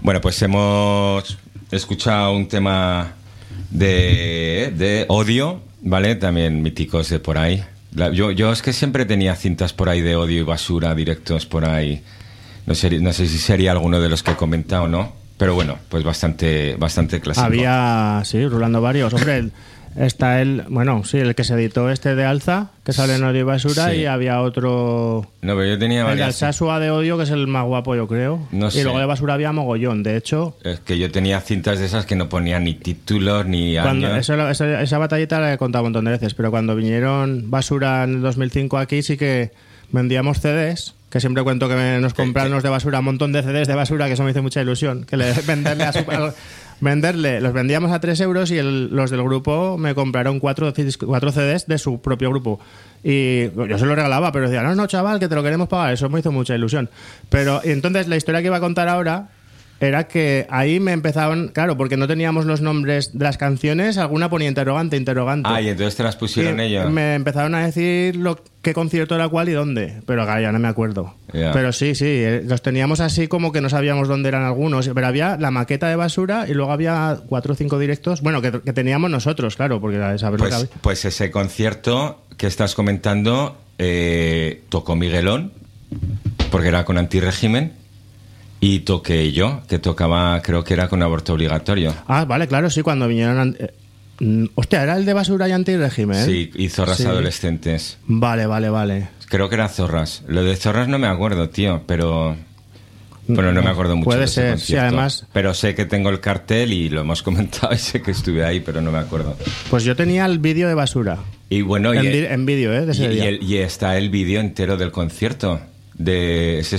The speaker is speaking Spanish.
Bueno, pues hemos escuchado un tema de Odio, ¿vale? También míticos de por ahí. Yo es que siempre tenía cintas por ahí de Odio y Basura, directos por ahí. No sé si sería alguno de los que he comentado o no, pero bueno, pues bastante clásico. Había, sí, rulando varios. Hombre, está el que se editó de Alza, que sale en Odio y Basura, Sí. y había otro... No, pero yo tenía El de varias. Alsasua de Odio, que es el más guapo, yo creo. No sé. Y luego de Basura había mogollón. De hecho, Es que yo tenía cintas de esas que no ponían ni títulos ni años. esa batallita la he contado un montón de veces, pero cuando vinieron Basura en el 2005 aquí, sí que vendíamos CDs, que siempre cuento que nos compraron los de Basura, un montón de CDs de Basura, que eso me hizo mucha ilusión, que venderle, los vendíamos a 3 euros y los del grupo me compraron 4 CDs de su propio grupo. Y yo se lo regalaba, pero decía, no, chaval, que te lo queremos pagar. Eso me hizo mucha ilusión. Pero y entonces la historia que iba a contar ahora era que ahí me empezaban, claro, porque no teníamos los nombres de las canciones, alguna ponía interrogante. Ah, y entonces te las pusieron ellos. Me empezaron a decir qué concierto era cuál y dónde, pero acá ya no me acuerdo. Yeah. Pero sí, los teníamos así como que no sabíamos dónde eran algunos, pero había la maqueta de Basura y luego había 4 o 5 directos, bueno, que teníamos nosotros, claro, porque saber lo que había. Pues ese concierto que estás comentando tocó Miguelón, porque era con Antirrégimen. Y toqué yo, que tocaba, creo que era con Aborto Obligatorio. Ah, vale, claro, sí, cuando vinieron... hostia, ¿era el de Basura y Antirrégimen? Sí, y Zorras Adolescentes. Vale. Creo que era Zorras. Lo de Zorras no me acuerdo, tío, pero... Bueno, no me acuerdo mucho puede de ese ser, concierto. sí, además... Pero sé que tengo el cartel y lo hemos comentado y sé que estuve ahí, pero no me acuerdo. Pues yo tenía el vídeo de Basura. Y bueno... En vídeo, de ese día. Y está el vídeo entero del concierto. De ese